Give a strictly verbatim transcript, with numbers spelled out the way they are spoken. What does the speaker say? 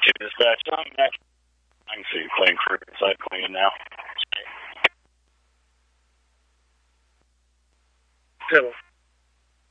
Dispatch, I'm next. I can see you playing crew inside cleaning now. Hello.